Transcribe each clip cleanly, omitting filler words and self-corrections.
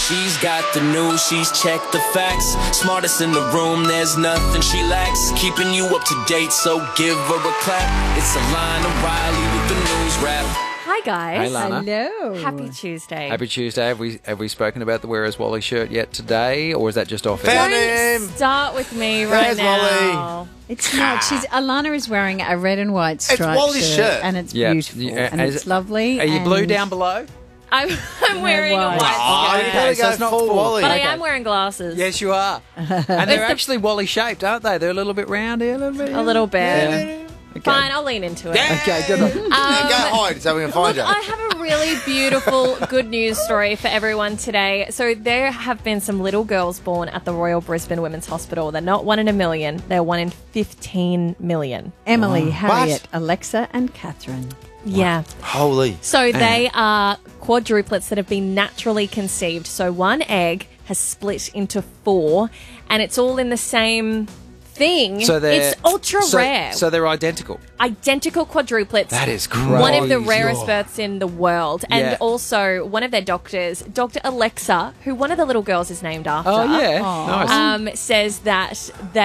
She's got the news, she's checked the facts. Smartest in the room, there's nothing she lacks. Keeping you up to date, so give her a clap. It's Alana Riley with the news wrap. Hi guys. Hey, Lana. Hello. Happy Tuesday. Happy Tuesday. Have we spoken about the Where Is Wally shirt yet today, or is that just off Found air? him. Start with me right There's now. Wally. It's not. Alana is wearing a red and white striped Wally's shirt. and it's Yeah. beautiful, Yeah, and is it's it- lovely. Are you blue and- down below? I'm wearing a white. white Oh, skirt. you gotta so go it's not full full. Wally. But I Okay. am wearing glasses. Yes, you are. And they're actually Wally shaped, aren't they? They're a little bit round here, a little bit. A little bit. Yeah. Okay. Fine, I'll lean into it. Okay, good on. Go hide so we can find Look, you. I have a really beautiful good news story for everyone today. So there have been some little girls born at the Royal Brisbane Women's Hospital. They're not 1 in a million. They're 1 in 15 million. Emily, Harriet, What? Alexa, and Catherine. Yeah. Holy. So they are quadruplets that have been naturally conceived. So one egg has split into 4, and it's all in the same thing. So they're it's ultra rare. So they're identical. Identical quadruplets. That is One of the crazy. rarest births in the world. And Yeah. also one of their doctors, Dr. Alexa, who one of the little girls is named after. Oh yeah, nice. Says that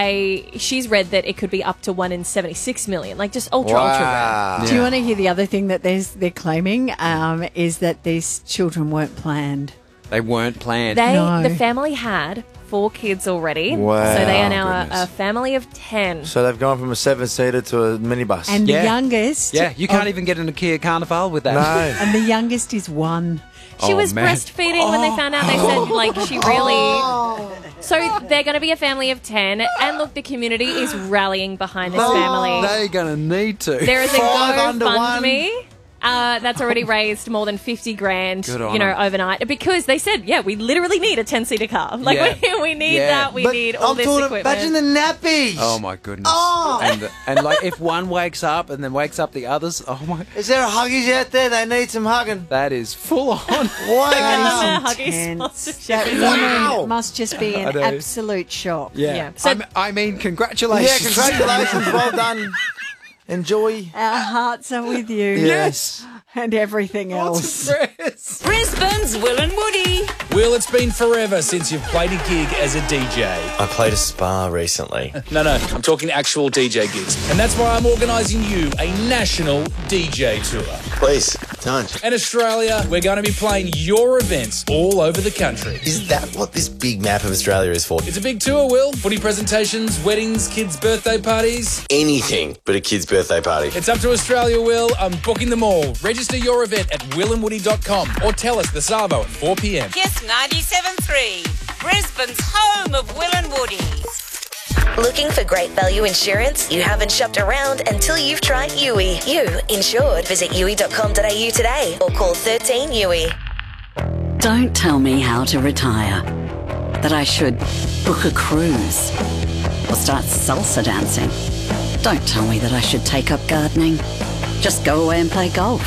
she's read that it could be up to 1 in 76 million. Like just ultra rare. Wow. Do you want to hear the other thing that they're claiming is that these children weren't planned? They weren't planned. No. The family had 4 kids already. Wow. So they are now Goodness. a family of 10. So they've gone from a 7-seater to a minibus. And Yeah. the youngest, Yeah, you can't even get in a Kia Carnival with that. no. and the youngest is 1. She Oh, was man. breastfeeding when they found out. They said, like, she really... So they're going to be a family of 10. And look, the community is rallying behind this family. They're gonna need to. There is a 5 under GoFundMe that's already raised more than 50 grand, Good on 'em. overnight. Because they said, yeah, we literally need a 10-seater car. Like, Yeah. we need Yeah. that. We need all this equipment. Imagine the nappies. Oh my goodness! And like if one wakes up and then wakes up the others, oh my, Is there huggies out there? They need some hugging. that is full on. Why? That is Intense. Huggies sponsorship. That Wow. woman must just be I an know. absolute shock. Yeah. So- I mean, congratulations. Yeah, congratulations. Well done. Enjoy. Our hearts are with you. Yes. And everything else. Press. Brisbane's Will and Woody. Will, it's been forever since you've played a gig as a DJ. I played a spa recently. No, I'm talking actual DJ gigs. And that's why I'm organising you a national DJ tour. Please, don't. In Australia, we're going to be playing your events all over the country. Is that what this big map of Australia is for? It's a big tour, Will. Footy presentations, weddings, kids' birthday parties. Anything but a kid's birthday party. It's up to Australia, Will. I'm booking them all. Register your event at willandwoody.com or tell us the Savo at 4 p.m. Kiss 97.3. Brisbane's home of Will and Woody. Looking for great value insurance? You haven't shopped around until you've tried Yui. You insured. Visit yui.com.au today or call 13 Yui. Don't tell me how to retire. That I should book a cruise or start salsa dancing. Don't tell me that I should take up gardening. Just go away and play golf.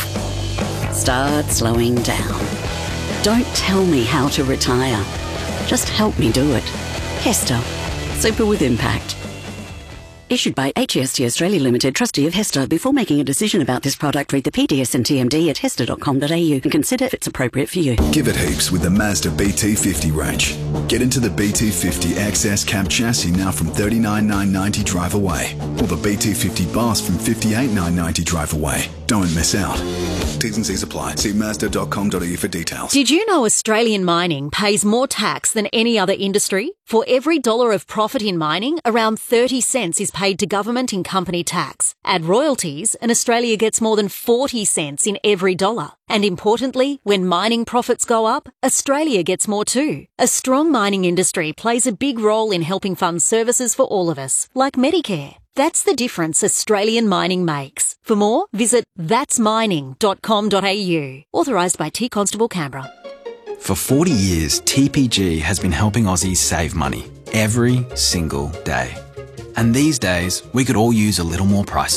Start slowing down. Don't tell me how to retire. Just help me do it. Hester. Super with impact. Issued by HEST Australia Limited, trustee of Hester. Before making a decision about this product, read the PDS and TMD at hester.com.au and consider if it's appropriate for you. Give it heaps with the Mazda BT50 range. Get into the BT50 XS cab chassis now from $39,990 drive away, or the BT50 Boss from $58,990 drive away. Don't miss out. T's and C's apply. See Mazda.com.au for details. Did you know Australian mining pays more tax than any other industry? For every dollar of profit in mining, around 30 cents is paid to government in company tax. Add royalties, and Australia gets more than 40 cents in every dollar. And importantly, when mining profits go up, Australia gets more too. A strong mining industry plays a big role in helping fund services for all of us, like Medicare. That's the difference Australian mining makes. For more, visit thatsmining.com.au. Authorised by T Constable Canberra. For 40 years, TPG has been helping Aussies save money every single day. And these days, we could all use a little more price